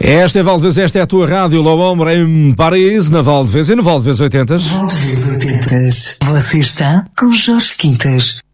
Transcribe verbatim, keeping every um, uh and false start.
Esta é Valdevez, esta é a tua rádio Lombre em Paris, na Valdevez e no Valdevez oitenta. Valdevez oitenta. Você está com Jorge Quintas.